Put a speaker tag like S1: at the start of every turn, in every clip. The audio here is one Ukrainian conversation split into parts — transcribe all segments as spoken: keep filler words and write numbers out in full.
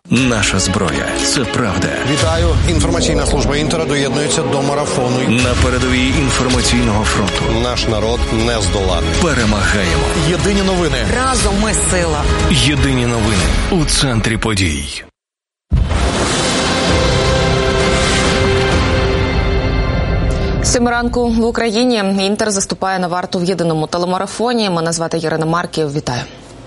S1: Наша зброя – це правда.
S2: Вітаю. Інформаційна служба Інтера доєднується до марафону.
S1: На передовій інформаційного фронту.
S2: Наш народ не здоланий.
S1: Перемагаємо.
S2: Єдині новини.
S3: Разом ми сила.
S1: Єдині новини у центрі подій.
S3: Сьома ранку в Україні. Інтер заступає на варту в єдиному телемарафоні. Мене звати Ірина Марків. Вітаю.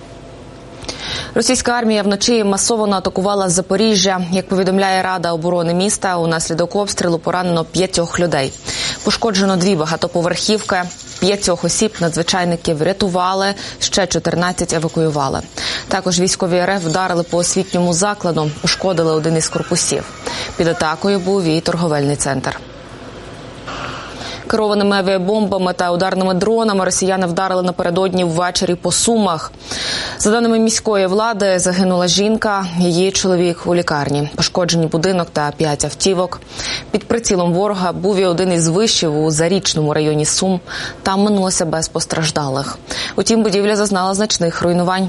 S3: Російська армія вночі масово атакувала Запоріжжя. Як повідомляє Рада оборони міста, унаслідок обстрілу поранено п'ятьох людей. Пошкоджено дві багатоповерхівки. П'ятьох осіб надзвичайники врятували, ще чотирнадцять евакуювали. Також військові РФ вдарили по освітньому закладу, пошкодили один із корпусів. Під атакою був і торговельний центр. Керованими авіабомбами та ударними дронами росіяни вдарили напередодні ввечері по Сумах. За даними міської влади, загинула жінка, її чоловік у лікарні. Пошкоджені будинок та п'ять автівок. Під прицілом ворога був і один із вишів у Зарічному районі Сум. Там минулося без постраждалих. Утім, будівля зазнала значних руйнувань.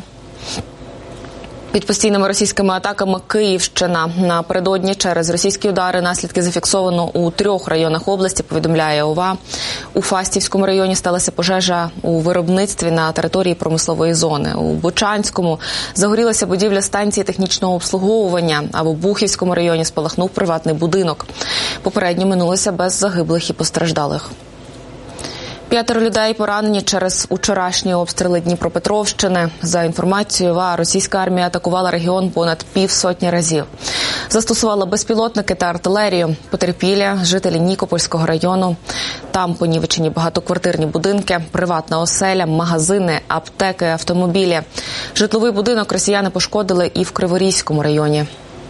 S3: Під постійними російськими атаками Київщина. Напередодні через російські удари наслідки зафіксовано у трьох районах області, повідомляє ОВА. У Фастівському районі сталася пожежа у виробництві на території промислової зони. У Бучанському загорілася будівля станції технічного обслуговування, а в Обухівському районі спалахнув приватний будинок. Попередньо минулося без загиблих і постраждалих. П'ятеро людей поранені через учорашні обстріли Дніпропетровщини. За інформацією ОВА, російська армія атакувала регіон понад півсотні разів. Застосувала безпілотники та артилерію. Потерпілі – жителі Нікопольського району. Там понівечені багатоквартирні будинки, приватна оселя, магазини, аптеки, автомобілі. Житловий будинок росіяни пошкодили і в Криворізькому районі.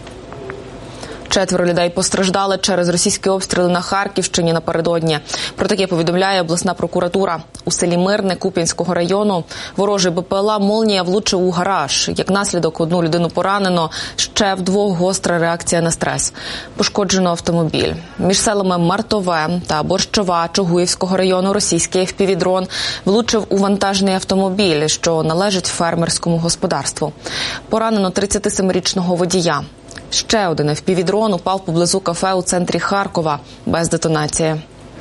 S3: Четверо людей постраждали через російські обстріли на Харківщині напередодні. Про таке повідомляє обласна прокуратура. У селі Мирне Куп'янського району ворожий БПЛА «Молнія» влучив у гараж. Як наслідок, одну людину поранено, ще в двох гостра реакція на стрес. Пошкоджено автомобіль. Між селами Мартове та Борщова Чугуївського району російський еф пі ві-дрон влучив у вантажний автомобіль, що належить фермерському господарству. Поранено тридцятисемирічного водія. Ще один еф пі ві-дрон упав поблизу кафе у центрі Харкова без детонації.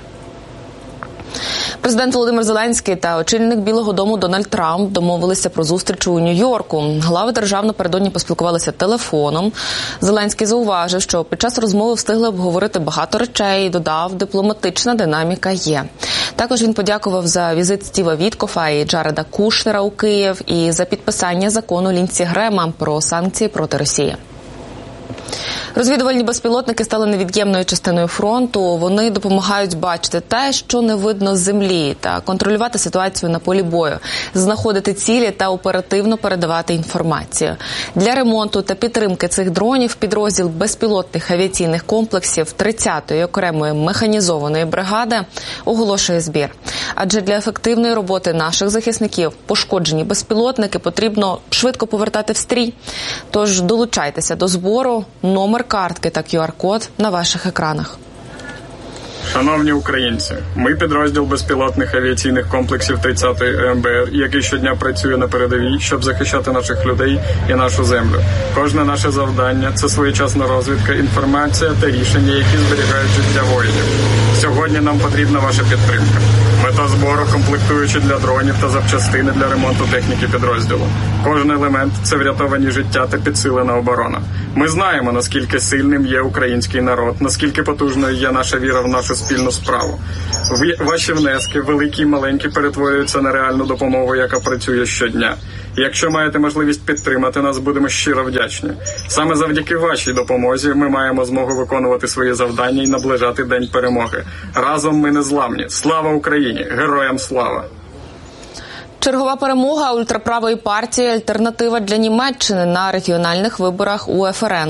S3: Президент Володимир Зеленський та очільник Білого дому Дональд Трамп домовилися про зустріч у Нью-Йорку. Глави держав напередодні поспілкувалися телефоном. Зеленський зауважив, що під час розмови встигли обговорити багато речей і додав, дипломатична динаміка є. Також він подякував за візит Стіва Віткофа і Джареда Кушнера у Київ і за підписання закону Лінсі Грема про санкції проти Росії. Розвідувальні безпілотники стали невід'ємною частиною фронту. Вони допомагають бачити те, що не видно з землі, та контролювати ситуацію на полі бою, знаходити цілі та оперативно передавати інформацію. Для ремонту та підтримки цих дронів підрозділ безпілотних авіаційних комплексів тридцятої окремої механізованої бригади оголошує збір. Адже для ефективної роботи наших захисників пошкоджені безпілотники потрібно швидко повертати в стрій. Тож долучайтеся до збору. Номер картки та кю ар-код на ваших екранах.
S4: Шановні українці, ми підрозділ безпілотних авіаційних комплексів тридцятої е ем бе ер, який щодня працює на передовій, щоб захищати наших людей і нашу землю. Кожне наше завдання – це своєчасна розвідка, інформація та рішення, які зберігають життя воїнів. Сьогодні нам потрібна ваша підтримка. Мета збору – комплектуючі для дронів та запчастини для ремонту техніки підрозділу. Кожен елемент – це врятовані життя та підсилена оборона. Ми знаємо, наскільки сильним є український народ, наскільки потужною є наша віра в нашу спільну справу. Ваші внески, великі і маленькі, перетворюються на реальну допомогу, яка працює щодня. Якщо маєте можливість підтримати нас, будемо щиро вдячні. Саме завдяки вашій допомозі ми маємо змогу виконувати свої завдання і наближати День перемоги. Разом ми незламні. Слава Україні! Героям слава!
S3: Чергова перемога ультраправої партії «Альтернатива для Німеччини» на регіональних виборах у еф ер ен.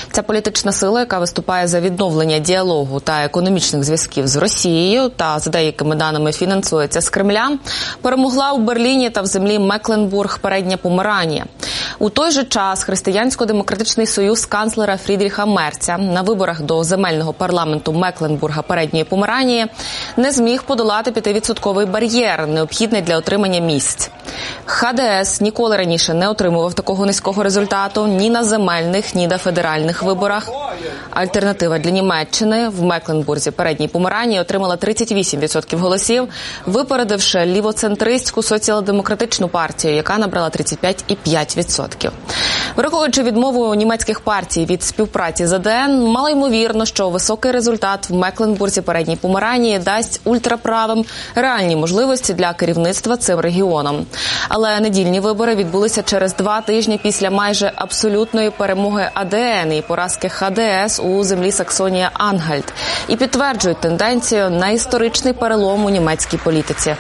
S3: Ця політична сила, яка виступає за відновлення діалогу та економічних зв'язків з Росією та, за деякими даними, фінансується з Кремля, перемогла у Берліні та в землі Мекленбург, Передня Померанія. У той же час Християнсько-демократичний союз канцлера Фрідріха Мерца на виборах до земельного парламенту Мекленбурга, Передньої Померанії не зміг подолати п'ятивідсотковий бар'єр, необхідний для отримання місць. ха де ес ніколи раніше не отримував такого низького результату ні на земельних, ні на федеральних виборах. Альтернатива для Німеччини в Мекленбурзі, Передній Померанії отримала тридцять вісім відсотків голосів, випередивши лівоцентристську соціал-демократичну партію, яка набрала тридцять п'ять цілих п'ять десятих відсотка. Враховуючи відмову німецьких партій від співпраці з а де ен, малоймовірно, що високий результат в Мекленбурзі, Передній Померанії дасть ультраправим реальні можливості для керівництва цим регіоном. Але недільні вибори відбулися через два тижні після майже абсолютної перемоги а де ен і поразки ха де ес у землі Саксонія-Ангальт і підтверджують тенденцію на історичний перелом у німецькій політиці.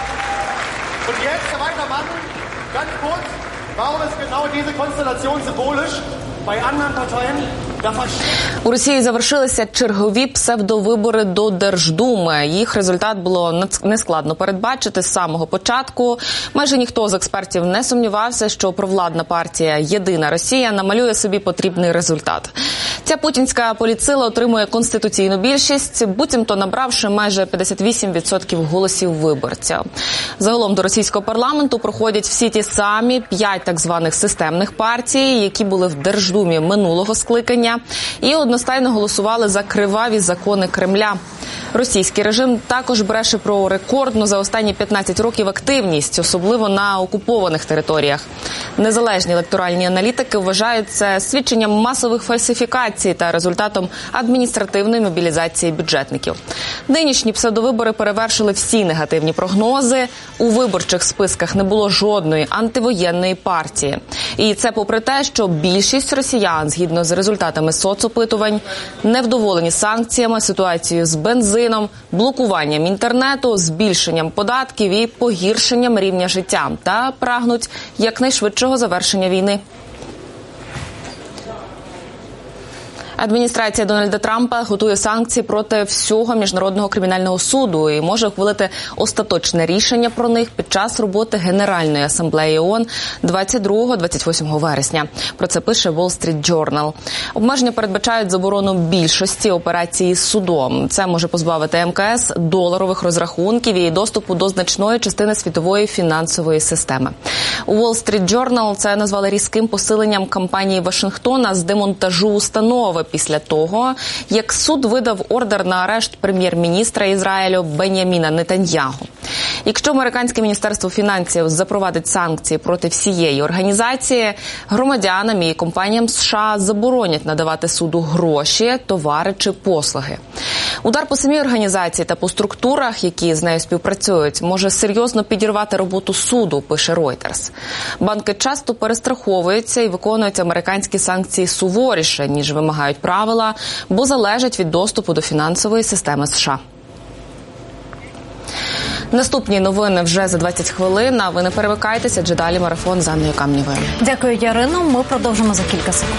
S5: Warum ist genau diese Konstellation symbolisch? Bei anderen Parteien, da
S3: У Росії завершилися чергові псевдовибори до Держдуми. Їх результат було нескладно передбачити з самого початку. Майже ніхто з експертів не сумнівався, що провладна партія «Єдина Росія» намалює собі потрібний результат. Ця путінська політсила отримує конституційну більшість, буцімто набравши майже п'ятдесят вісім відсотків голосів виборців. Загалом до російського парламенту проходять всі ті самі п'ять так званих системних партій, які були в Держдумі минулого скликання і одностайно голосували за криваві закони Кремля. Російський режим також бреше про рекордну за останні п'ятнадцять років активність, особливо на окупованих територіях. Незалежні електоральні аналітики вважають це свідченням масових фальсифікацій та результатом адміністративної мобілізації бюджетників. Нинішні псевдовибори перевершили всі негативні прогнози. У виборчих списках не було жодної антивоєнної партії. І це попри те, що більшість росіян, згідно з результатами соцопитувань, невдоволені санкціями, ситуацією з бензином, блокуванням інтернету, збільшенням податків і погіршенням рівня життя та прагнуть якнайшвидшого завершення війни. Адміністрація Дональда Трампа готує санкції проти всього Міжнародного кримінального суду і може ухвалити остаточне рішення про них під час роботи Генеральної асамблеї ООН двадцять другого - двадцять восьмого вересня. Про це пише Wall Street Journal. Обмеження передбачають заборону більшості операцій з судом. Це може позбавити ем ка ес доларових розрахунків і доступу до значної частини світової фінансової системи. У Wall Street Journal це назвали різким посиленням кампанії Вашингтона з демонтажу установи після того, як суд видав ордер на арешт прем'єр-міністра Ізраїлю Бен'яміна Нетаньягу. Якщо американське міністерство фінансів запровадить санкції проти всієї організації, громадянам і компаніям США заборонять надавати суду гроші, товари чи послуги. Удар по самій організації та по структурах, які з нею співпрацюють, може серйозно підірвати роботу суду, пише Reuters. Банки часто перестраховуються і виконують американські санкції суворіше, ніж вимагають правила, бо залежать від доступу до фінансової системи США. Наступні новини вже за двадцять хвилин, а ви не перемикайтеся, адже далі марафон з Анною Камнєвою.
S6: Дякую, Ярино. Ми продовжимо за кілька секунд.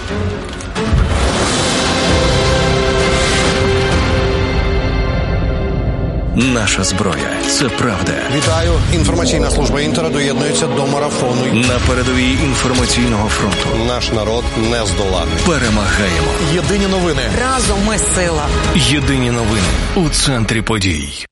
S1: Наша зброя – це правда.
S2: Вітаю. Інформаційна служба Інтера доєднується до марафону.
S1: На передовій інформаційного фронту.
S2: Наш народ не здоланий.
S1: Перемагаємо.
S2: Єдині новини.
S7: Разом ми сила.
S1: Єдині новини у центрі подій.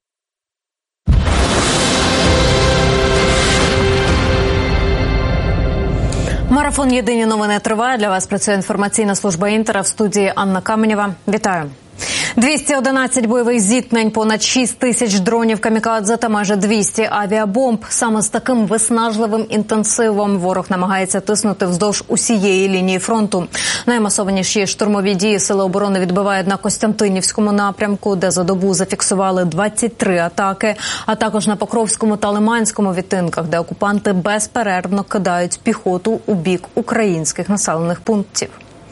S6: Марафон «Єдині новини» триває. Для вас працює інформаційна служба Інтера, в студії Анна Каменєва. Вітаю. двісті одинадцять бойових зіткнень, понад шість тисяч дронів камікадзе та майже двісті авіабомб. Саме з таким виснажливим інтенсивом ворог намагається тиснути вздовж усієї лінії фронту. Наймасованіші штурмові дії Сили оборони відбивають на Костянтинівському напрямку, де за добу зафіксували двадцять три атаки, а також на Покровському та Лиманському відтинках, де окупанти безперервно кидають піхоту у бік українських населених пунктів.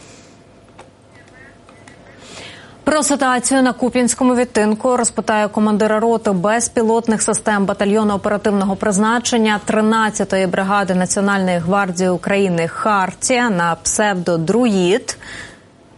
S6: Про ситуацію на Куп'янському відтинку розпитає командира роти безпілотних систем батальйону оперативного призначення тринадцятої бригади Національної гвардії України «Хартія» на псевдо «Друїд»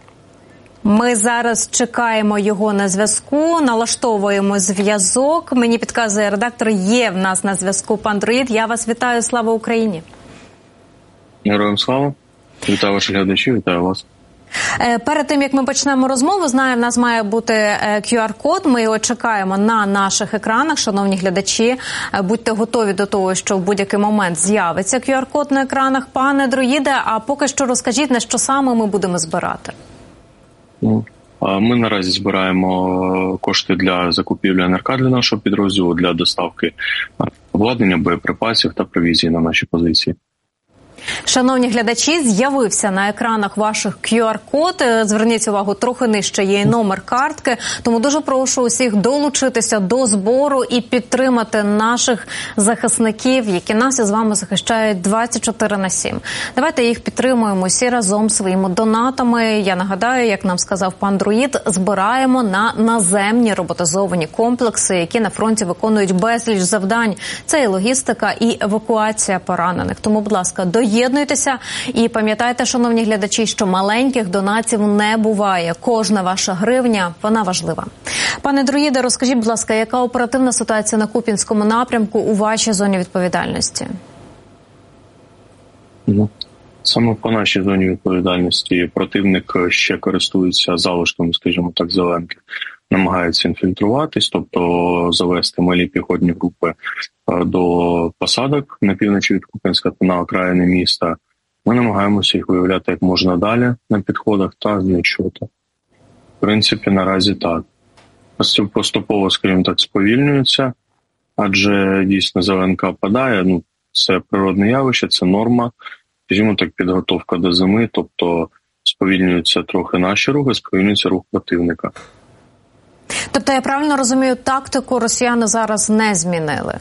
S6: Ми зараз чекаємо його на зв'язку, налаштовуємо зв'язок. Мені підказує редактор, є в нас на зв'язку пан Друїд. Я вас вітаю, слава Україні.
S7: Героям слава. Вітаю ваших глядачів, вітаю вас.
S6: Перед тим, як ми почнемо розмову, знаю, в нас має бути кю ар-код, ми його чекаємо на наших екранах. Шановні глядачі, будьте готові до того, що в будь-який момент з'явиться кю ар-код на екранах. Пане Друїде, а поки що розкажіть, на що саме ми будемо збирати?
S7: Ми наразі збираємо кошти для закупівлі ен ер ка для нашого підрозділу, для доставки обладнання, боєприпасів та провізії на наші позиції.
S6: Шановні глядачі, з'явився на екранах ваших кю ар-код. Зверніть увагу, трохи нижче є номер картки. Тому дуже прошу усіх долучитися до збору і підтримати наших захисників, які нас із вами захищають двадцять чотири на сім. Давайте їх підтримуємо всі разом своїми донатами. Я нагадаю, як нам сказав пан Друїд, збираємо на наземні роботизовані комплекси, які на фронті виконують безліч завдань. Це і логістика, і евакуація поранених. Тому, будь ласка, до Єднуйтеся і пам'ятайте, шановні глядачі, що маленьких донатів не буває. Кожна ваша гривня, вона важлива. Пане Друїде, розкажіть, будь ласка, яка оперативна ситуація на Куп'янському напрямку у вашій зоні відповідальності?
S7: Саме по нашій зоні відповідальності противник ще користується залишками, скажімо так, зеленки. Намагається інфільтруватись, тобто завести малі піхотні групи до посадок на півночі від Куп'янська та на окраїни міста. Ми намагаємося їх виявляти як можна далі на підходах та знищувати. В принципі, наразі так. Поступово, скажімо так, сповільнюється, адже дійсно зеленка падає, ну, це природне явище, це норма, скажімо так, підготовка до зими, тобто сповільнюються трохи наші рухи, сповільнюється рух противника.
S6: Тобто, я правильно розумію, тактику росіяни зараз не змінили?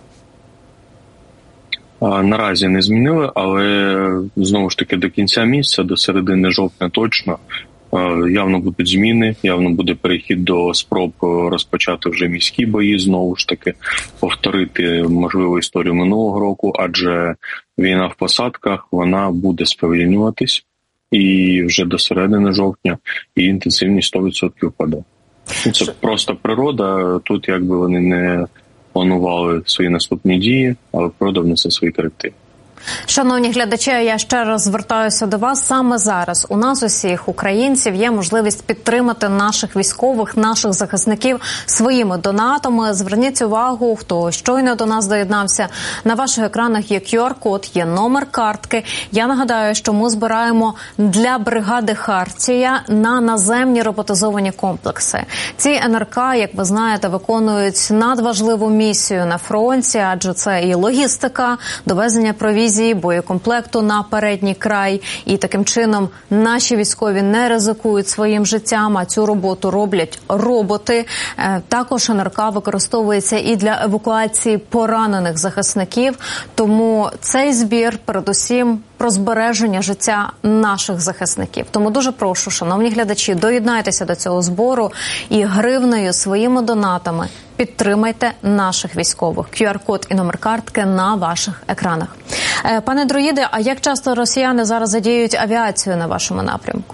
S7: Наразі не змінили, але знову ж таки до кінця місяця, до середини жовтня точно, явно будуть зміни, явно буде перехід до спроб розпочати вже міські бої, знову ж таки повторити, можливо, історію минулого року, адже війна в посадках, вона буде сповільнюватись, і вже до середини жовтня її інтенсивність сто відсотків впаде. Це просто природа, тут якби вони не планували свої наступні дії, але природа внесе свої корективи.
S6: Шановні глядачі, я ще раз звертаюся до вас. Саме зараз у нас усіх, українців, є можливість підтримати наших військових, наших захисників своїми донатами. Зверніть увагу, хто щойно до нас доєднався. На ваших екранах є кю ар-код, є номер картки. Я нагадаю, що ми збираємо для бригади «Хартія» на наземні роботизовані комплекси. Ці ен ер ка, як ви знаєте, виконують надважливу місію на фронті, адже це і логістика, довезення провізії, боєкомплекту на передній край. І таким чином наші військові не ризикують своїм життям, а цю роботу роблять роботи. Також ен ер ка використовується і для евакуації поранених захисників. Тому цей збір передусім про збереження життя наших захисників. Тому дуже прошу, шановні глядачі, доєднайтеся до цього збору і гривнею, своїми донатами підтримайте наших військових. кю ар-код і номер картки на ваших екранах. Пане Друїде, а як часто росіяни зараз задіють авіацію на вашому напрямку?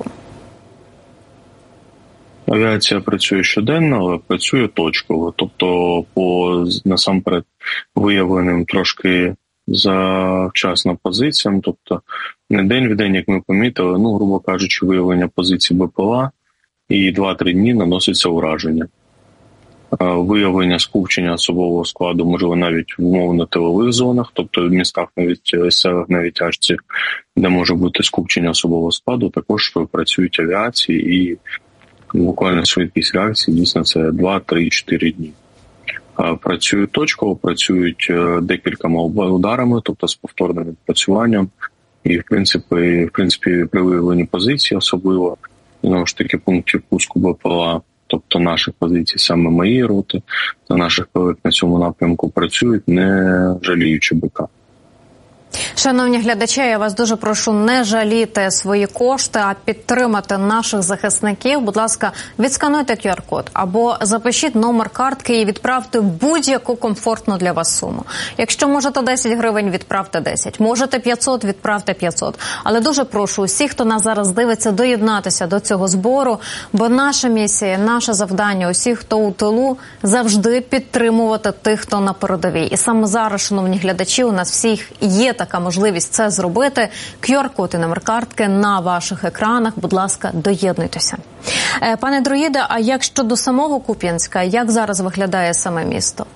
S7: Авіація працює щоденно, але працює точково. Тобто по насамперед виявленим трошки завчасно позиціям, тобто не день в день, як ми помітили, ну, грубо кажучи, виявлення позицій бе пе ел а, і два-три дні наноситься ураження. Виявлення скупчення особового складу, можливо, навіть в умовно-тилових зонах, тобто в містах, навіть селах, навіть ачці, де може бути скупчення особового складу, також працюють авіації, і буквально швидкість реакції, дійсно, це два-три-чотири дні. Працюють точково, працюють декількома ударами, тобто з повторним відпрацюванням, і, в принципі, в принципі при виявленні позиції, особливо, знову ж таки, пунктів пуску бе пе ел а, тобто наших позицій, саме моєї роти та наших колег на цьому напрямку працюють, не жаліючи БК.
S6: Шановні глядачі, я вас дуже прошу не жаліти свої кошти, а підтримати наших захисників. Будь ласка, відскануйте ку ар код або запишіть номер картки і відправте будь-яку комфортну для вас суму. Якщо можете десять гривень, відправте десять. Можете п'ятсот, відправте п'ятсот. Але дуже прошу усіх, хто нас зараз дивиться, доєднатися до цього збору, бо наша місія, наше завдання, усіх, хто у тилу, завжди підтримувати тих, хто на передовій. І саме зараз, шановні глядачі, у нас всіх є така можливість це зробити. ку ар код і номер картки на ваших екранах. Будь ласка, доєднуйтеся. Пане Друїде, а як щодо самого Куп'янська, як зараз виглядає саме місто?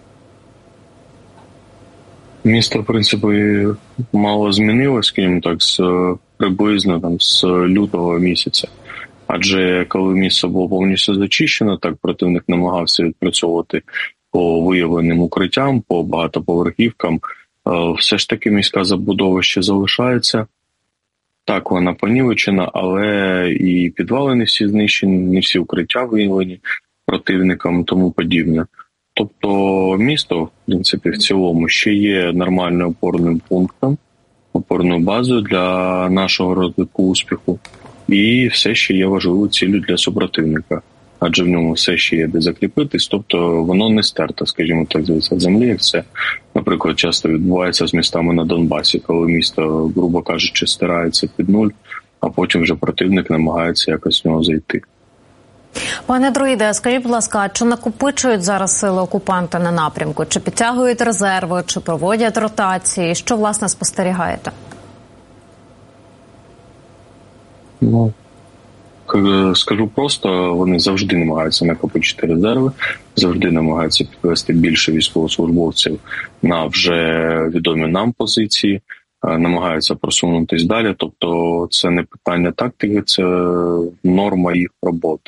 S7: Місто, в принципі, мало змінилось, скажімо так, з приблизно там з лютого місяця. Адже коли місто було повністю зачищено, так противник намагався відпрацьовувати по виявленим укриттям, по багатоповерхівкам. Все ж таки міська забудова ще залишається. Так, вона понівечена, але і підвали не всі знищені, не всі укриття виявлені противникам, тому подібне. Тобто місто, в принципі, в цілому ще є нормальним опорним пунктом, опорною базою для нашого розвитку успіху. І все ще є важливою ціллю для супротивника. Адже в ньому все ще є де закріпитись, тобто воно не стерто, скажімо так, з землі, як це, наприклад, часто відбувається з містами на Донбасі, коли місто, грубо кажучи, стирається під нуль, а потім вже противник намагається якось в нього зайти.
S6: Пане Друїде, скажіть, будь ласка, чи накопичують зараз сили окупанта на напрямку? Чи підтягують резерви, чи проводять ротації? Що, власне, спостерігаєте?
S7: Ну, скажу просто, вони завжди намагаються накопичити резерви, завжди намагаються підвести більше військовослужбовців на вже відомі нам позиції, намагаються просунутись далі. Тобто це не питання тактики, це норма їх роботи.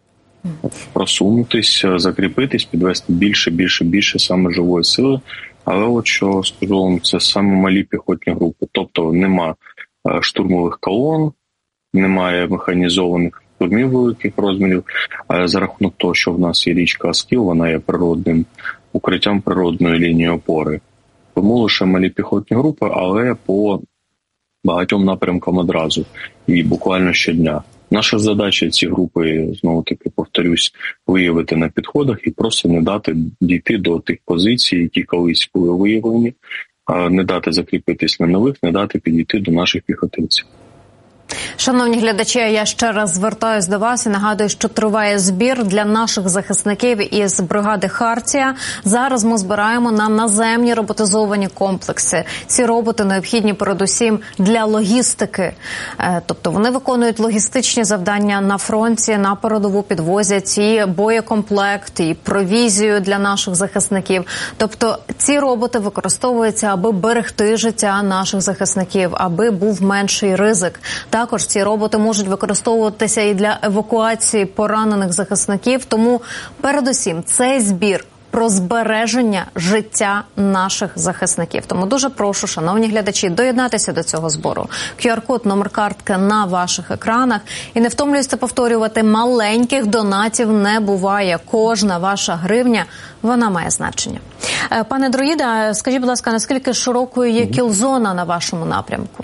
S7: Просунутись, закріпитись, підвести більше, більше, більше саме живої сили. Але от що скажу вам, це саме малі піхотні групи. Тобто нема штурмових колон, немає механізованих штурмів великих розмірів, а за рахунок того, що в нас є річка Оскіл, вона є природним укриттям природної лінії опори. Тому лише малі піхотні групи, але по багатьом напрямкам одразу і буквально щодня. Наша задача ці групи, знову-таки, повторюсь, виявити на підходах і просто не дати дійти до тих позицій, які колись були виявлені, не дати закріпитись на нових, не дати підійти до наших піхотинців.
S6: Шановні глядачі, я ще раз звертаюсь до вас і нагадую, що триває збір для наших захисників із бригади «Хартія». Зараз ми збираємо на наземні роботизовані комплекси. Ці роботи необхідні передусім для логістики. Тобто вони виконують логістичні завдання на фронті, на передову підвозять і боєкомплект, і провізію для наших захисників. Тобто ці роботи використовуються, аби берегти життя наших захисників, аби був менший ризик. Також ці роботи можуть використовуватися і для евакуації поранених захисників. Тому передусім цей збір про збереження життя наших захисників. Тому дуже прошу, шановні глядачі, доєднатися до цього збору. ку ар код, номер картки на ваших екранах. І не втомлююся повторювати, маленьких донатів не буває. Кожна ваша гривня, вона має значення. Пане Друїде, скажіть, будь ласка, наскільки широкою є кіл-зона на вашому напрямку?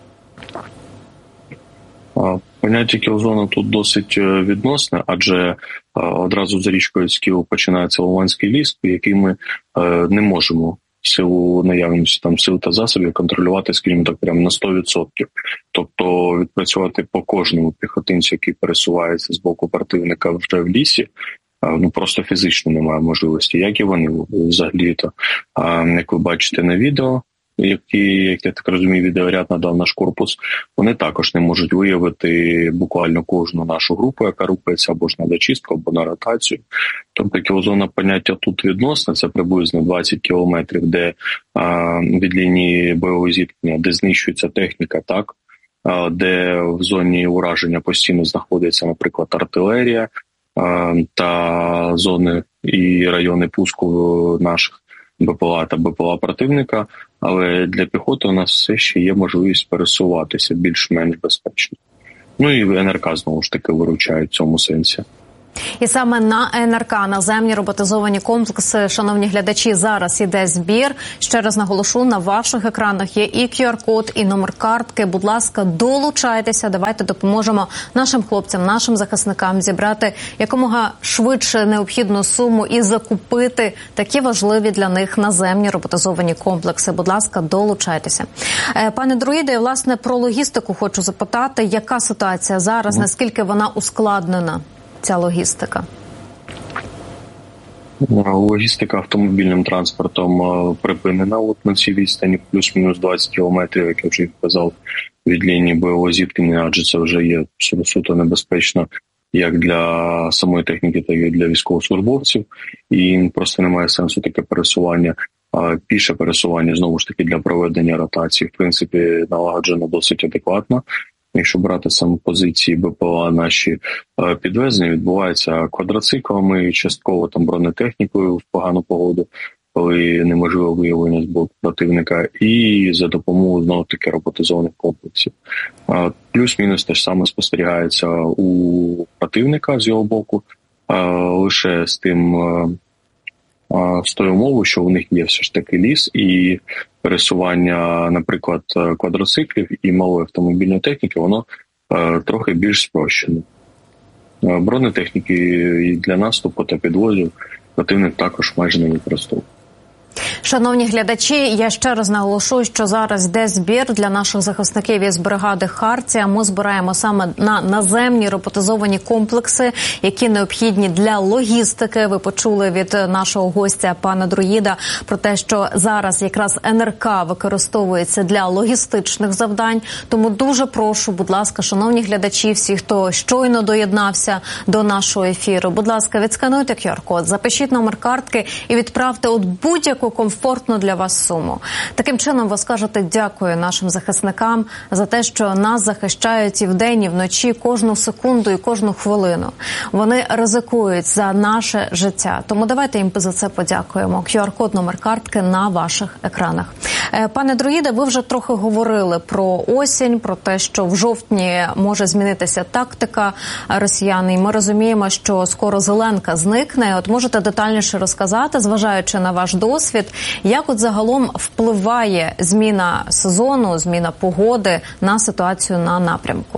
S7: Поняття кіл-зона тут досить відносне, адже одразу за річкою Скіл починається Луганський ліс, який ми не можемо в силу наявності там сил та засобів контролювати, скажімо так, прямо на сто відсотків. Тобто відпрацювати по кожному піхотинцю, який пересувається з боку противника вже в лісі, ну просто фізично немає можливості, як і вони взагалі-то. Як ви бачите на відео, які, як я так розумію, відеоряд надав наш корпус, вони також не можуть виявити буквально кожну нашу групу, яка рухається або ж на зачистку, або на ротацію. Тобто кіл-зона поняття тут відносне, це приблизно двадцять кілометрів, де а, від лінії бойового зіткнення, де знищується техніка, так, а, де в зоні ураження постійно знаходиться, наприклад, артилерія а, та зони і райони пуску наших БПЛА та БПЛА противника, але для піхоти у нас все ще є можливість пересуватися більш-менш безпечно. Ну і ВНРК, знову ж таки, виручають в цьому сенсі.
S6: І саме на Ен Ер Ка, наземні роботизовані комплекси, шановні глядачі, зараз іде збір. Ще раз наголошу, на ваших екранах є і кю ар-код, і номер картки. Будь ласка, долучайтеся, давайте допоможемо нашим хлопцям, нашим захисникам зібрати якомога швидше необхідну суму і закупити такі важливі для них наземні роботизовані комплекси. Будь ласка, долучайтеся. Пане Друїде, власне, про логістику хочу запитати, яка ситуація зараз, наскільки вона ускладнена? Ця логістика?
S7: Логістика автомобільним транспортом припинена от на цій відстані, плюс-мінус двадцять кілометрів, як я вже казав, від лінії бойового зіткнення, адже це вже є суто небезпечно як для самої техніки, так і для військовослужбовців, і просто немає сенсу таке пересування. Піше пересування, знову ж таки, для проведення ротації, в принципі, налагоджено досить адекватно. Якщо брати саме позиції Бе Пе Ел А, наші підвезення відбуваються квадроциклами, частково там бронетехнікою в погану погоду, коли неможливо виявлення з боку противника, і за допомогою, знову-таки, роботизованих комплексів. Плюс-мінус те ж саме спостерігається у противника з його боку, лише з тим, з тою умовою, що у них є все ж таки ліс, і пересування, наприклад, квадроциклів і малої автомобільної техніки, воно е, трохи більш спрощене. Бронетехніки і для наступу та підвозів противник також майже не використовує.
S6: Шановні глядачі, я ще раз наголошую, що зараз йде збір для наших захисників із бригади «Хартія». Ми збираємо саме на наземні роботизовані комплекси, які необхідні для логістики. Ви почули від нашого гостя, пана Друїда, про те, що зараз якраз Ен Ер Ка використовується для логістичних завдань. Тому дуже прошу, будь ласка, шановні глядачі, всі, хто щойно доєднався до нашого ефіру, будь ласка, відскануйте кю ар-код, запишіть номер картки і відправте от будь-яку комфортну для вас суму. Таким чином ви скажете дякую нашим захисникам за те, що нас захищають і вдень, і вночі, кожну секунду і кожну хвилину. Вони ризикують за наше життя. Тому давайте їм за це подякуємо. кю ар-код, номер картки на ваших екранах. Пане Друїде, ви вже трохи говорили про осінь, про те, що в жовтні може змінитися тактика росіян. І ми розуміємо, що скоро зеленка зникне. От можете детальніше розказати, зважаючи на ваш досвід, як от загалом впливає зміна сезону, зміна погоди на ситуацію на напрямку?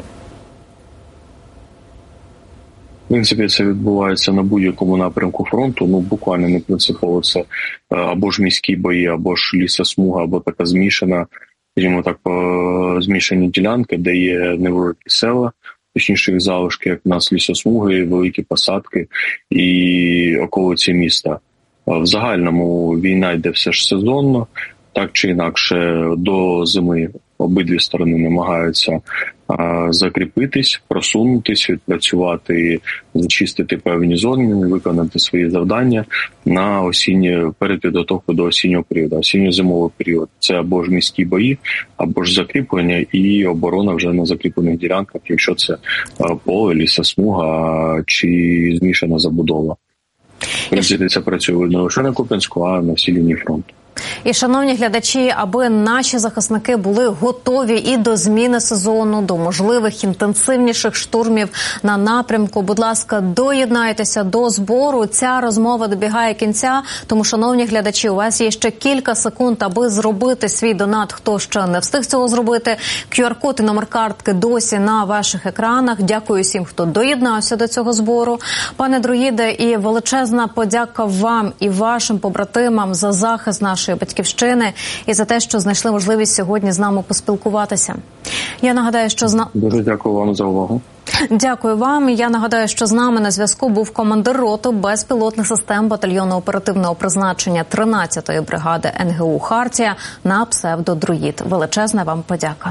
S7: В принципі, це відбувається на будь-якому напрямку фронту, ну буквально не принципово. Це або ж міські бої, або ж лісосмуга, або така змішана, скажімо так, змішані ділянки, де є невеликі села, точніше їх залишки, як в нас лісосмуги, великі посадки і околиці міста. В загальному війна йде все ж сезонно, так чи інакше до зими обидві сторони намагаються а, закріпитись, просунутись, відпрацювати, зачистити певні зони, виконати свої завдання на осінні, перед підготовкою до осіннього періоду. Осінньо-зимовий період – це або ж міські бої, або ж закріплення і оборона вже на закріплених ділянках, якщо це а, поле, лісосмуга чи змішана забудова. В принципі, це працює не лише на Куп'янську, а на всій лінії фронту.
S6: І, шановні глядачі, аби наші захисники були готові і до зміни сезону, до можливих інтенсивніших штурмів на напрямку, будь ласка, доєднайтеся до збору. Ця розмова добігає кінця, тому, шановні глядачі, у вас є ще кілька секунд, аби зробити свій донат, хто ще не встиг цього зробити. кю ар-код і номер картки досі на ваших екранах. Дякую всім, хто доєднався до цього збору. Пане Друїде, і величезна подяка вам і вашим побратимам за захист нашої батьківщини і за те, що знайшли можливість сьогодні з нами поспілкуватися. Я нагадаю, що зна...
S7: Дуже дякую вам за увагу.
S6: Дякую вам. Я нагадаю, що з нами на зв'язку був командир роти безпілотних систем батальйону оперативного призначення тринадцятої бригади ен ге у «Хартія» на псевдо Друїд. Величезна вам подяка.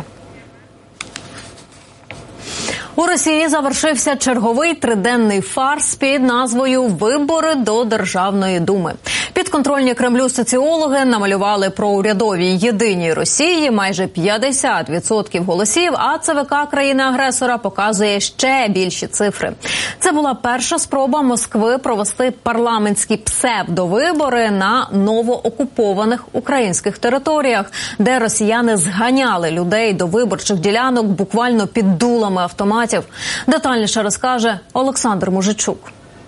S6: У Росії завершився черговий триденний фарс під назвою «Вибори до Державної думи». Підконтрольні Кремлю соціологи намалювали про урядовій єдиній Росії майже п'ятдесят відсотків голосів, а це ве ка країни-агресора показує ще більші цифри. Це була перша спроба Москви провести парламентські псевдовибори на новоокупованих українських територіях, де росіяни зганяли людей до виборчих ділянок буквально під дулами автоматів. Детальніше розкаже Олександр Мужичук.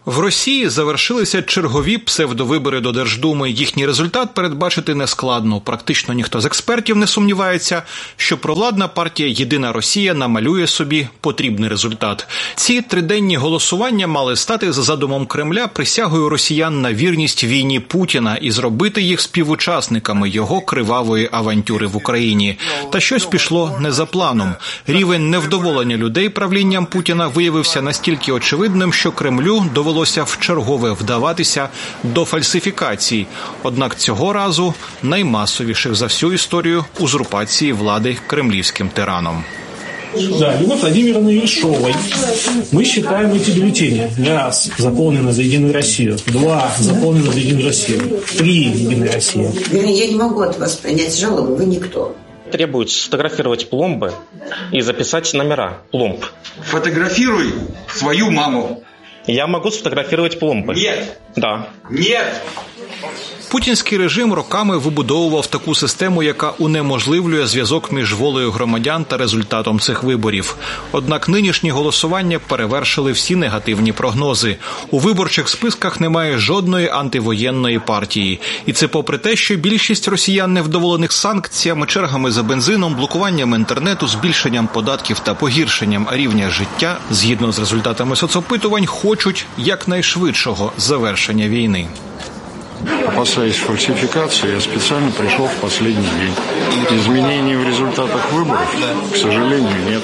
S8: В Росії завершилися чергові псевдовибори до Держдуми. Їхній результат передбачити нескладно. Практично ніхто з експертів не сумнівається, що провладна партія «Єдина Росія» намалює собі потрібний результат. Ці триденні голосування мали стати, за задумом Кремля, присягою росіян на вірність війні Путіна і зробити їх співучасниками його кривавої авантюри в Україні. Та щось пішло не за планом. Рівень невдоволення людей правлінням Путіна виявився настільки очевидним, що Кремлю довелося вчергове вдаватися до фальсифікацій. Однак цього разу наймасовіших за всю історію узурпації влади кремлівським тираном.
S9: Да, Любовь Владимировны Ершовой мы считаем эти бюллетени. Раз, заполнено за «Единую Россию». Два, заполнено за «Единую Россию». Три, «Единая Россия».
S10: Я не могу от вас принять жалобу, вы никто.
S11: Требуют сфотографировать пломбы и записать номера пломб.
S12: Фотографируй свою маму.
S11: Я могу сфотографировать пломбы.
S12: Нет.
S11: Да.
S12: Нет.
S8: Путінський режим роками вибудовував таку систему, яка унеможливлює зв'язок між волею громадян та результатом цих виборів. Однак нинішні голосування перевершили всі негативні прогнози. У виборчих списках немає жодної антивоєнної партії. І це попри те, що більшість росіян невдоволених санкціями, чергами за бензином, блокуванням інтернету, збільшенням податків та погіршенням рівня життя, згідно з результатами соцопитувань, хочуть якнайшвидшого завершення війни.
S13: Опасаясь фальсификации, я специально пришел в последний день. Изменений в результатах выборов, к сожалению, нет.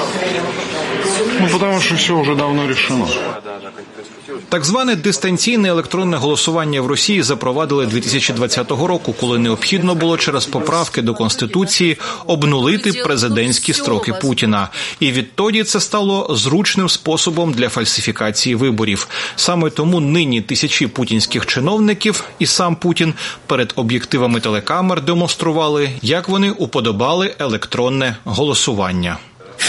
S13: Ну, потому что все уже давно решено.
S8: Так зване дистанційне електронне голосування в Росії запровадили дві тисячі двадцятого року, коли необхідно було через поправки до Конституції обнулити президентські строки Путіна. І відтоді це стало зручним способом для фальсифікації виборів. Саме тому нині тисячі путінських чиновників і сам Путін перед об'єктивами телекамер демонстрували, як вони уподобали електронне голосування.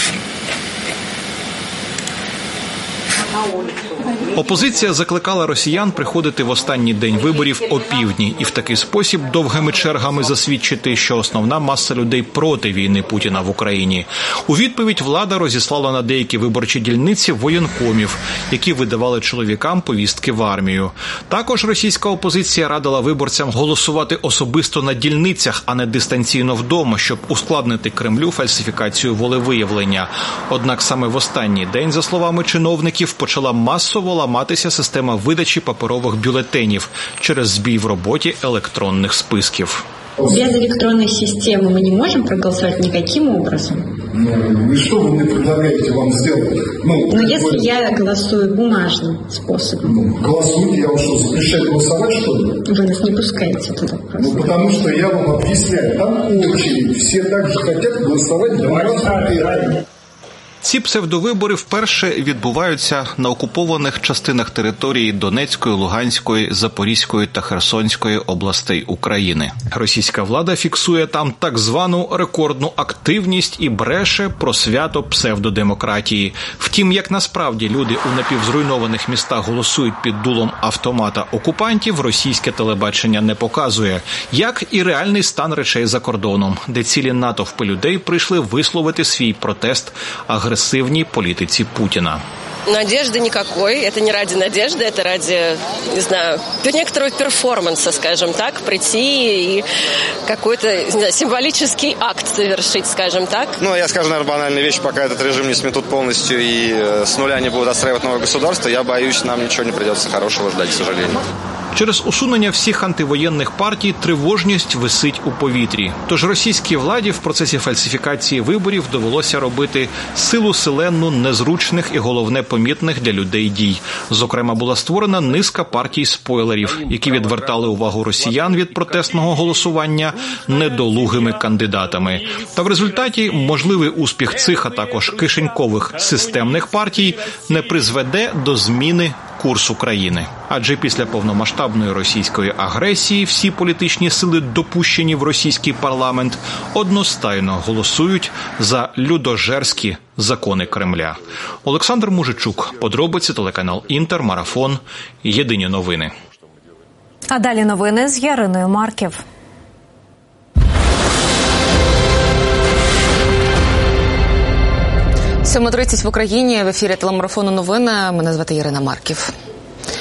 S8: Опозиція закликала росіян приходити в останній день виборів опівдні і в такий спосіб довгими чергами засвідчити, що основна маса людей проти війни Путіна в Україні. У відповідь влада розіслала на деякі виборчі дільниці воєнкомів, які видавали чоловікам повістки в армію. Також російська опозиція радила виборцям голосувати особисто на дільницях, а не дистанційно вдома, щоб ускладнити Кремлю фальсифікацію волевиявлення. Однак саме в останній день, за словами чиновників, почала масово ламатися система видачі паперових бюлетенів через збій в роботі електронних списків.
S14: Без электронной системы мы не можем проголосовать никаким образом.
S15: Ну, и что вы мне предлагаете вам сделать? Ну,
S14: Но если вы... я голосую бумажным способом.
S15: Ну, голосуйте, я вам что, запрещаю голосовать, что ли?
S14: Вы нас не пускаете туда просто.
S15: Ну, потому что я вам объясняю, там очередь, все так же хотят голосовать двадцать.
S8: Ці псевдовибори вперше відбуваються на окупованих частинах території Донецької, Луганської, Запорізької та Херсонської областей України. Російська влада фіксує там так звану рекордну активність і бреше про свято псевдодемократії. Втім, як насправді люди у напівзруйнованих містах голосують під дулом автомата окупантів, російське телебачення не показує. Як і реальний стан речей за кордоном, де цілі натовпи людей прийшли висловити свій протест агресивній агрессивней политике Путина.
S16: Надежды никакой. Это не ради надежды, это ради, не знаю, некоторого перформанса, скажем так, прийти и какой-то, не знаю, символический акт совершить, скажем так.
S17: Ну, я скажу, наверное, банальную вещь, пока этот режим не сметут полностью и с нуля не будут отстраивать новое государство, я боюсь, нам ничего не придется хорошего ждать, к сожалению.
S8: Через усунення всіх антивоєнних партій тривожність висить у повітрі. Тож російській владі в процесі фальсифікації виборів довелося робити силу селенну незручних і, головне, помітних для людей дій. Зокрема, була створена низка партій-спойлерів, які відвертали увагу росіян від протестного голосування недолугими кандидатами. Та в результаті можливий успіх цих, а також кишенькових системних партій не призведе до зміни курсу країни. Адже після повномасштабної російської агресії всі політичні сили, допущені в російський парламент, одностайно голосують за людожерські закони Кремля. Олександр Мужичук, подробиці, телеканал Інтер, Марафон, Єдині новини.
S6: А далі новини з Яриною Марків.
S3: сьома тридцять в Україні. В ефірі телемарафону новини. Мене звати Ірина Марків.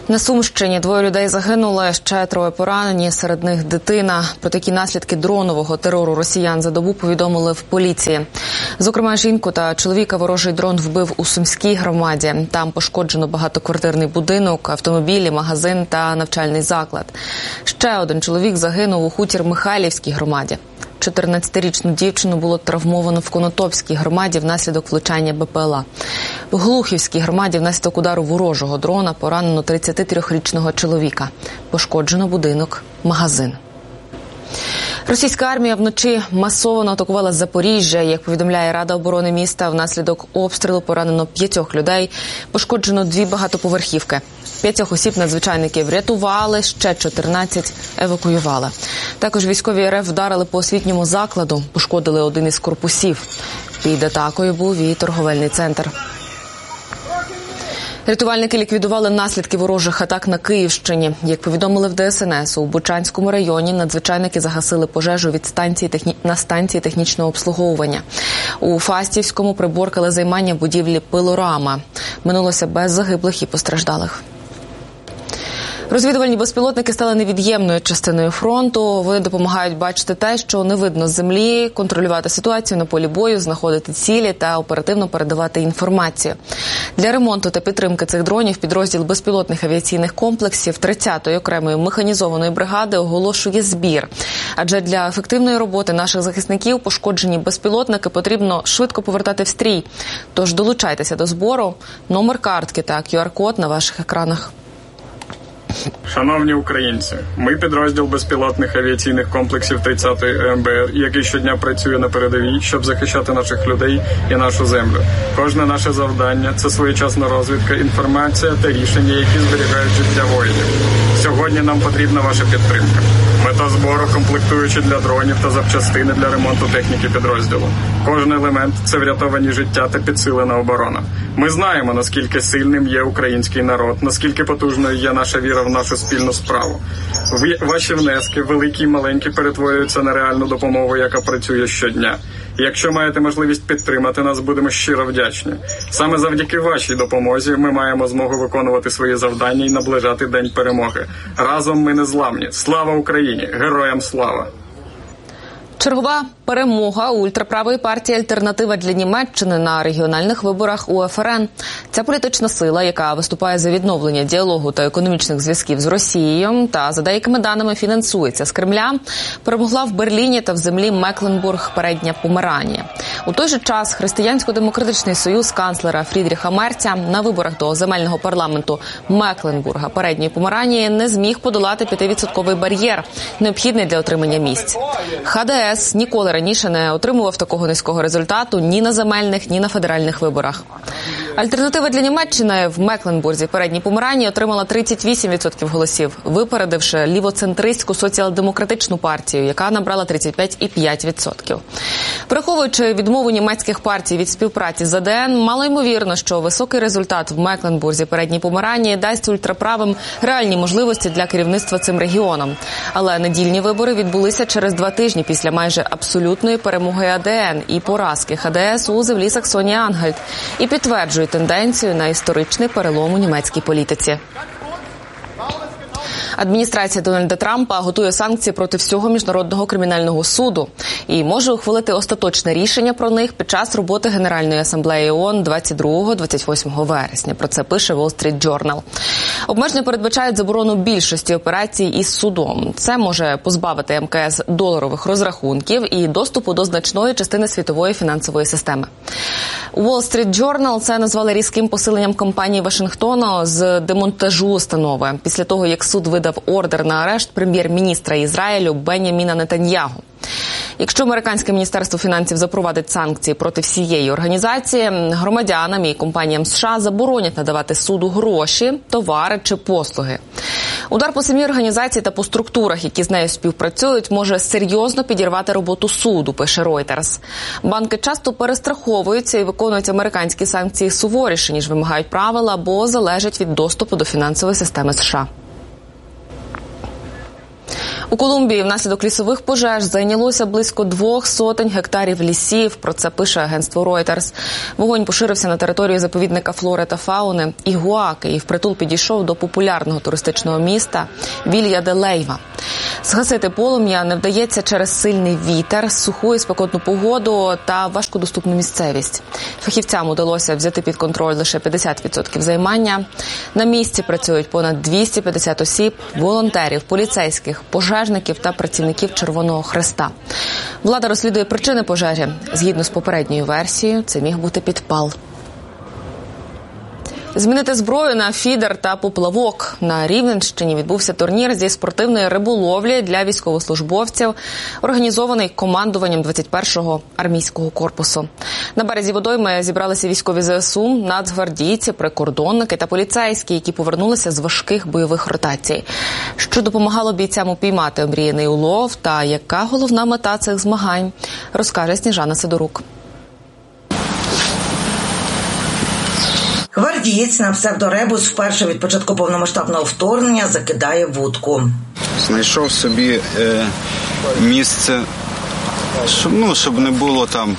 S3: На Сумщині двоє людей загинули, ще троє поранені, серед них дитина. Про такі наслідки дронового терору росіян за добу повідомили в поліції. Зокрема, жінку та чоловіка ворожий дрон вбив у Сумській громаді. Там пошкоджено багатоквартирний будинок, автомобілі, магазин та навчальний заклад. Ще один чоловік загинув у Хутір-Михайлівській громаді. чотирнадцятирічну дівчину було травмовано в Конотопській громаді внаслідок влучання БПЛА. В Глухівській громаді внаслідок удару ворожого дрона поранено тридцятитрирічного чоловіка. Пошкоджено будинок, магазин. Російська армія вночі масово атакувала Запоріжжя. Як повідомляє Рада оборони міста, внаслідок обстрілу поранено п'ятьох людей, пошкоджено дві багатоповерхівки. П'ятьох осіб надзвичайники врятували, ще чотирнадцять евакуювали. Також військові РФ вдарили по освітньому закладу, пошкодили один із корпусів. Під атакою був і торговельний центр. Рятувальники ліквідували наслідки ворожих атак на Київщині. Як повідомили в Де Ес Ен Ес, у Бучанському районі надзвичайники загасили пожежу від станції техні... на станції технічного обслуговування. У Фастівському приборкали займання будівлі «Пилорама». Минулося без загиблих і постраждалих. Розвідувальні безпілотники стали невід'ємною частиною фронту. Вони допомагають бачити те, що не видно з землі, контролювати ситуацію на полі бою, знаходити цілі та оперативно передавати інформацію. Для ремонту та підтримки цих дронів підрозділ безпілотних авіаційних комплексів тридцятої окремої механізованої бригади оголошує збір. Адже для ефективної роботи наших захисників пошкоджені безпілотники потрібно швидко повертати в стрій. Тож долучайтеся до збору. Номер картки та кю ар-код на ваших екранах.
S4: Шановні українці, ми підрозділ безпілотних авіаційних комплексів тридцятої Е Ем Бе Ер, який щодня працює на передовій, щоб захищати наших людей і нашу землю. Кожне наше завдання – це своєчасна розвідка, інформація та рішення, які зберігають життя воїнів. Сьогодні нам потрібна ваша підтримка. Мета збору – комплектуючі для дронів та запчастини для ремонту техніки підрозділу. Кожен елемент – це врятовані життя та підсилена оборона. Ми знаємо, наскільки сильним є український народ, наскільки потужною є наша віра в нашу спільну справу. Ваші внески, великі і маленькі, перетворюються на реальну допомогу, яка працює щодня. Якщо маєте можливість підтримати нас, будемо щиро вдячні. Саме завдяки вашій допомозі ми маємо змогу виконувати свої завдання і наближати День перемоги. Разом ми незламні. Слава Україні! Героям слава!
S3: Чергова перемога ультраправої партії «Альтернатива для Німеччини» на регіональних виборах у Еф Ер Ен. Ця політична сила, яка виступає за відновлення діалогу та економічних зв'язків з Росією та, за деякими даними, фінансується з Кремля, перемогла в Берліні та в землі Мекленбург, Передня Померанія. У той же час Християнсько-демократичний союз канцлера Фрідріха Мерца на виборах до земельного парламенту Мекленбурга, Передньої Померанії не зміг подолати п'ятивідсотковий бар'єр, необхідний для отримання місць. Ха Де Ес ніколи раніше не отримував такого низького результату ні на земельних, ні на федеральних виборах. Альтернатива для Німеччини в Мекленбурзі, Передній Померанії, отримала тридцять вісім відсотків голосів, випередивши лівоцентристську соціал-демократичну партію, яка набрала тридцять п'ять цілих п'ять десятих відсотка. Враховуючи відмову німецьких партій від співпраці з Е Де Ен, малоймовірно, що високий результат в Мекленбурзі, Передній Померанії дасть ультраправим реальні можливості для керівництва цим регіоном. Але недільні вибори відбулися через два тижні після майже абсолютної перемоги Е Де Ен і поразки Ха Де Ес у землі Саксонії-Ангальт і підтверджують тенденцію на історичний перелом у німецькій політиці. Адміністрація Дональда Трампа готує санкції проти всього Міжнародного кримінального суду і може ухвалити остаточне рішення про них під час роботи Генеральної асамблеї О О Н двадцять другого - двадцять восьмого вересня. Про це пише Wall Street Journal. Обмеження передбачають заборону більшості операцій із судом. Це може позбавити Ем Ке Ес доларових розрахунків і доступу до значної частини світової фінансової системи. Wall Street Journal це назвали різким посиленням кампанії Вашингтона з демонтажу установи після того, як суд видав ордер на арешт прем'єр-міністра Ізраїлю Беняміна Нетаньягу. Якщо американське міністерство фінансів запровадить санкції проти всієї організації, громадянам і компаніям США заборонять надавати суду гроші, товари чи послуги. Удар по самій організації та по структурах, які з нею співпрацюють, може серйозно підірвати роботу суду, пише Reuters. Банки часто перестраховуються і виконують американські санкції суворіше, ніж вимагають правила, бо залежать від доступу до фінансової системи США. У Колумбії внаслідок лісових пожеж зайнялося близько двох сотень гектарів лісів. Про це пише агентство Reuters. Вогонь поширився на територію заповідника флори та фауни Ігуаки і впритул підійшов до популярного туристичного міста Вілья-де-Лейва. Згасити полум'я не вдається через сильний вітер, суху і спекотну погоду та важкодоступну місцевість. Фахівцям удалося взяти під контроль лише п'ятдесят відсотків займання. На місці працюють понад двісті п'ятдесят осіб, волонтерів, поліцейських, пожежників та працівників Червоного Хреста. Влада розслідує причини пожежі. Згідно з попередньою версією, це міг бути підпал. Змінити зброю на фідер та поплавок. На Рівненщині відбувся турнір зі спортивної риболовлі для військовослужбовців, організований командуванням двадцять першого армійського корпусу. На березі водойми зібралися військові зе ес у, нацгвардійці, прикордонники та поліцейські, які повернулися з важких бойових ротацій. Що допомагало бійцям упіймати омріяний улов та яка головна мета цих змагань, розкаже Сніжана Сидорук.
S18: Гвардієць на псевдоребус вперше від початку повномасштабного вторгнення закидає вудку.
S19: Знайшов собі е, місце, щоб, ну, щоб не було там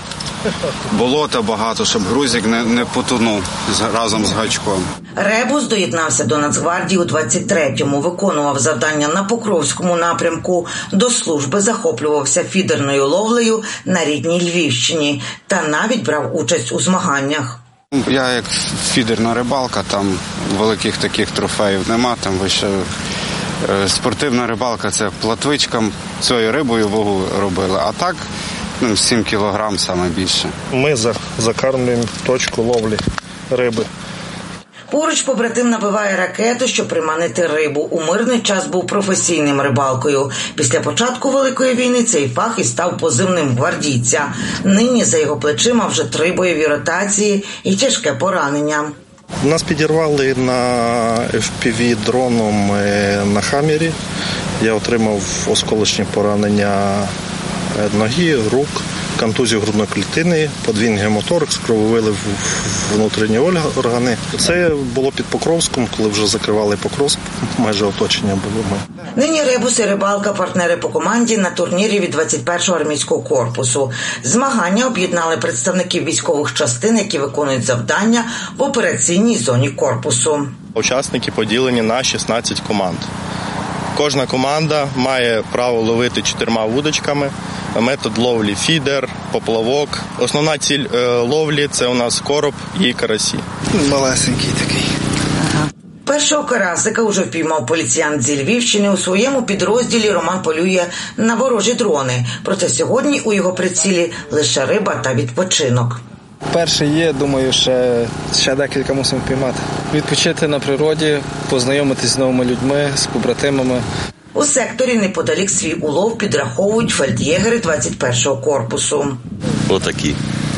S19: болота багато, щоб грузик не, не потонув разом з гачком.
S18: Ребус доєднався до Нацгвардії у двадцять третьому, виконував завдання на Покровському напрямку, до служби захоплювався фідерною ловлею на рідній Львівщині та навіть брав участь у змаганнях.
S19: Я як фідерна рибалка, там великих таких трофеїв нема, там лише е, спортивна рибалка, це платвичкам цією рибою вагу робили, а так ну, сім кілограм саме більше.
S20: Ми закармлюємо точку ловлі риби.
S18: Поруч побратим набиває ракету, щоб приманити рибу. У мирний час був професійним рибалкою. Після початку Великої війни цей фах і став позивним гвардійця. Нині за його плечима вже три бойові ротації і тяжке поранення.
S20: Нас підірвали на еф пі ві-дроном на Хаммері. Я отримав осколочні поранення ноги, рук, контузію грудної клітини, подвійний гемоторакс, крововилив в внутрішні органи. Це було під Покровськом, коли вже закривали Покровськ, майже оточення було.
S18: Нині Ребус і рибалка – партнери по команді на турнірі від двадцять першого армійського корпусу. Змагання об'єднали представників військових частин, які виконують завдання в операційній зоні корпусу.
S20: Учасники поділені на шістнадцять команд. Кожна команда має право ловити чотирма вудочками. Метод ловлі фідер, поплавок. Основна ціль е, ловлі – це у нас короб і карасі.
S18: Малесенький такий. Ага. Першого карасика уже впіймав поліціянт зі Львівщини. У своєму підрозділі Роман полює на ворожі дрони. Проте сьогодні у його прицілі лише риба та відпочинок.
S21: Перший є, думаю, ще, ще декілька мусимо впіймати. Відпочити на природі, познайомитись з новими людьми, з побратимами.
S18: У секторі неподалік свій улов підраховують фельд'єгери двадцять першого корпусу.
S22: Отакі.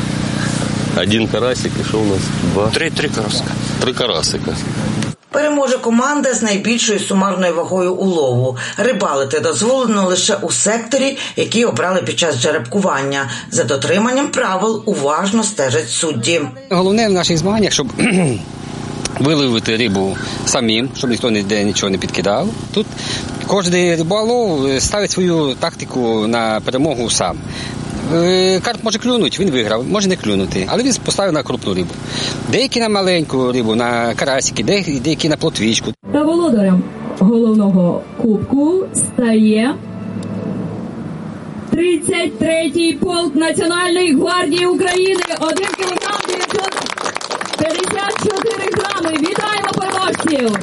S22: Один карасик, і що у нас? Два?
S19: Три, три карасика.
S22: Три карасика.
S18: Переможе команда з найбільшою сумарною вагою улову. Рибалити дозволено лише у секторі, який обрали під час жеребкування. За дотриманням правил уважно стежать судді.
S23: Головне в наших змаганнях, щоб виловити рибу самим, щоб ніхто ніде нічого не підкидав. Тут кожен риболов ставить свою тактику на перемогу сам. Карп може клюнути, він виграв, може не клюнути, але він поставив на крупну рибу. Деякі на маленьку рибу, на карасики, деякі на плотвічку.
S24: Та володарем головного кубку стає тридцять третій полк Національної гвардії України. один кілограм дев'ятсот п'ятдесят чотири грами. Вітаємо переможців!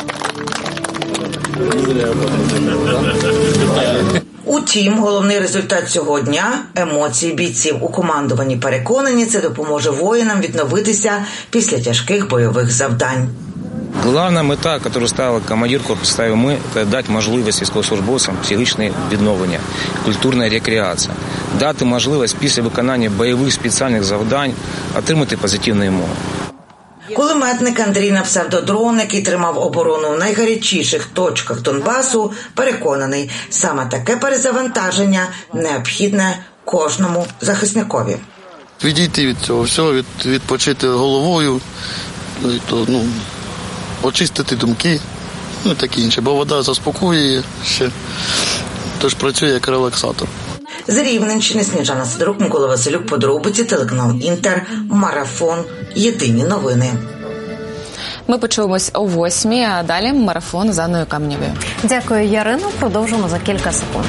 S18: Утім, головний результат цього дня – емоції бійців. У командуванні переконані, це допоможе воїнам відновитися після тяжких бойових завдань.
S25: Головна мета, яку ставив командир корпусу, ставив ми, це дати можливість військовослужбовцям психічне відновлення, культурна рекреація, дати можливість після виконання бойових спеціальних завдань отримати позитивні емоції.
S18: Кулеметник Андрій на псевдодрон, який тримав оборону в найгарячіших точках Донбасу, переконаний, саме таке перезавантаження необхідне кожному захисникові.
S26: Відійти від цього всього, від, відпочити головою, то, ну, очистити думки, ну і таке інше, бо вода заспокоює ще, тож працює як релаксатор.
S18: З Рівненщини Сніжана Сидорук, Микола Василюк, подробиці, телеканал Інтер, Марафон, єдині новини.
S3: Ми почуємось о восьмій, а далі марафон з Анною Каменєвою.
S6: Дякую, Ярино. Продовжимо за кілька секунд.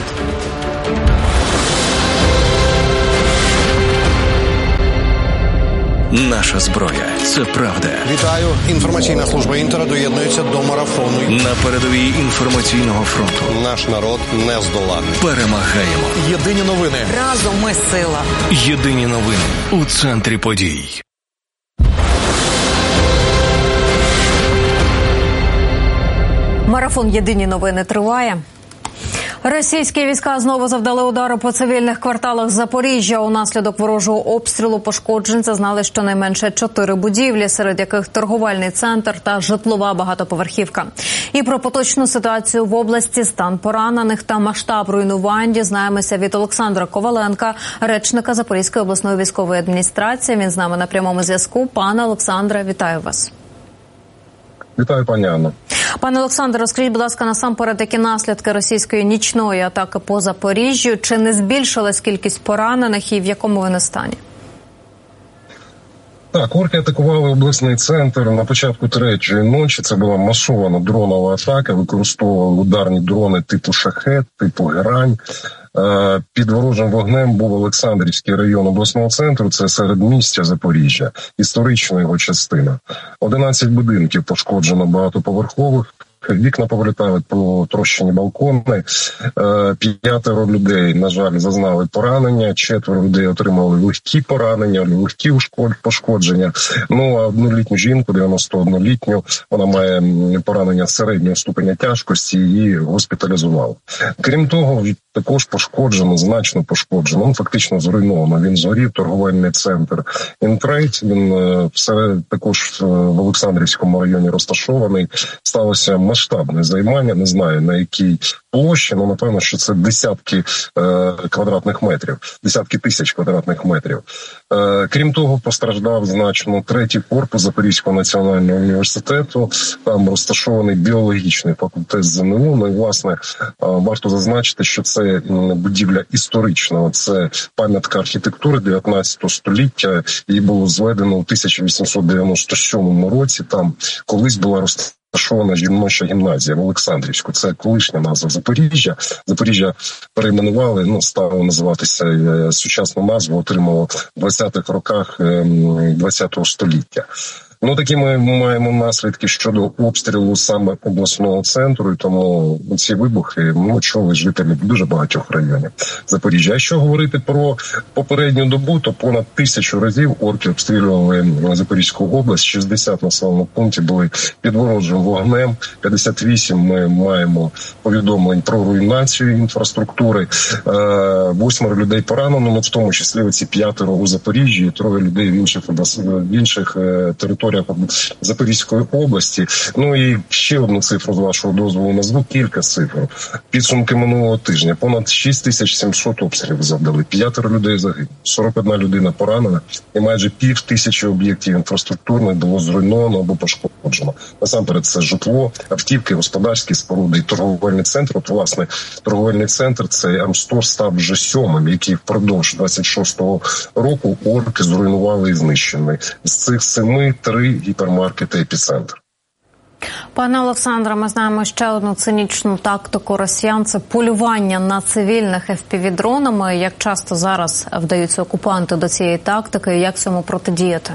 S1: Наша зброя – це правда.
S2: Вітаю. Інформаційна служба Інтера доєднується до марафону.
S1: На передовій інформаційного фронту.
S2: Наш народ не здоланий.
S1: Перемагаємо.
S2: Єдині новини.
S5: Разом ми сила.
S1: Єдині новини у центрі подій.
S6: Марафон «Єдині новини» триває. Російські війська знову завдали удару по цивільних кварталах Запоріжжя. Унаслідок ворожого обстрілу пошкоджень зазнали щонайменше чотири будівлі, серед яких торговельний центр та житлова багатоповерхівка. І про поточну ситуацію в області, стан поранених та масштаб руйнувань дізнаємося від Олександра Коваленка, речника Запорізької обласної військової адміністрації. Він з нами на прямому зв'язку. Пане Олександре, вітаю вас.
S7: Вітаю, пані Анна.
S6: Пане Олександре, розкажіть, будь ласка, насамперед, які наслідки російської нічної атаки по Запоріжжю? Чи не збільшилась кількість поранених і в якому вони стані?
S7: Так, орки атакували обласний центр на початку третьої ночі. Це була масована дронова атака, використовували ударні дрони типу «Шахет», типу «Герань». Під ворожим вогнем був Олександрівський район обласного центру, це середмістя Запоріжжя, історична його частина. одинадцять будинків пошкоджено багатоповерхових, вікна повилітали, потрощені балкони, п'ятеро людей, на жаль, зазнали поранення, четверо людей отримали легкі поранення, легкі пошкодження. Ну, а однолітню жінку, дев'яностооднолітню, вона має поранення середнього ступеня тяжкості, її госпіталізували. Крім того, також пошкоджено, значно пошкоджено, ну, фактично зруйновано. Він згорів, торговельний центр «Інтрейд», він серед, також в Олександрівському районі розташований. Сталося масштабне займання, не знаю на якій площі, але напевно, що це десятки е, квадратних метрів, десятки тисяч квадратних метрів. Е, крім того, постраждав значно третій корпус Запорізького національного університету, там розташований біологічний факультет ЗНУ. Ну і, власне, е, варто зазначити, що це будівля історична, це пам'ятка архітектури дев'ятнадцятого століття, її було зведено у тисяча вісімсот дев'яносто сьомому році, там колись була розташована Шована жіноча гімназія в Олександрівську. Це колишня назва Запоріжжя. Запоріжжя перейменували, ну, стало називатися, е, сучасну назву отримало в двадцятих роках е, ХХ століття. Ну, такі ми маємо наслідки щодо обстрілу саме обласного центру, і тому ці вибухи, ну, чули жителі дуже багатьох районів Запоріжжя. А що говорити про попередню добу, то понад тисячу разів орки обстрілювали Запорізьку область, шістдесят населених пунктів були під ворожим вогнем, п'ятдесят вісім ми маємо повідомлень про руйнацію інфраструктури, восьмеро людей поранено, ну, в тому числі оці п'ятеро у Запоріжжі, і троє людей в інших, в інших територіях Запорізької області. Ну і ще одну цифру, з вашого дозволу, назву кілька цифр. Підсумки минулого тижня. Понад шість тисяч сімсот обстрілів завдали. П'ятеро людей загинули. сорок одна людина поранена. І майже пів тисячі об'єктів інфраструктурних було зруйновано або пошкоджено. Насамперед це житло, автівки, господарські споруди і торговельний центр. От, власне, торговельний центр, цей Амстор, став вже сьомим, який впродовж двадцять шостого року орки зруйнували і знищені. З цих семи три гіпермаркети «Епіцентр».
S6: Пане Олександре, ми знаємо ще одну цинічну тактику росіян – це полювання на цивільних еф пі ві-дронами. Як часто зараз вдаються окупанти до цієї тактики і як цьому протидіяти?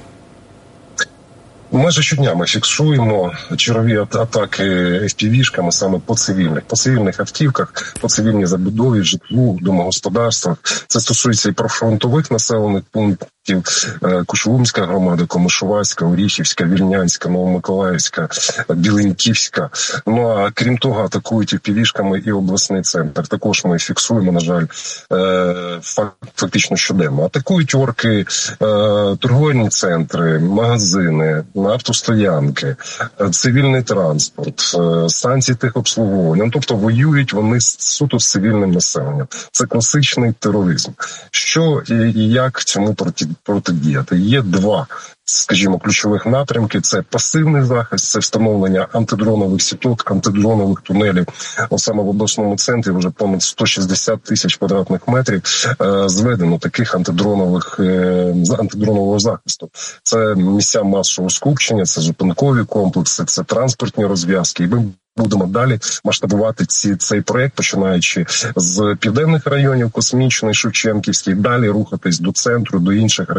S7: Майже щодня ми фіксуємо чергові атаки еф пі ві-шками саме по цивільних, по цивільних автівках, по цивільній забудові, житлу, домогосподарствах. Це стосується і прифронтових населених пунктів, Кушугумська громада, Комишувацька, Оріхівська, Вільнянська, Новомиколаївська, Біленьківська. Ну а крім того, атакують еф пі ві-шками і обласний центр. Також ми фіксуємо, на жаль, фактично щоденно. Атакують орки торговельні центри, магазини, автостоянки, цивільний транспорт, станції техобслуговування. Тобто воюють вони суто з цивільним населенням. Це класичний тероризм. Що і як цьому протидіяти? протидіяти. Є два, скажімо, ключових напрямки. Це пасивний захист, це встановлення антидронових сіток, антидронових тунелів. От саме в обласному центрі вже понад сто шістдесят тисяч квадратних метрів е, зведено таких антидронових е, антидронового захисту. Це місця масового скупчення, це зупинкові комплекси, це транспортні розв'язки. І ми будемо далі масштабувати ці, цей проект, починаючи з південних районів, Космічний, Шевченківський, далі рухатись до центру, до інших районів.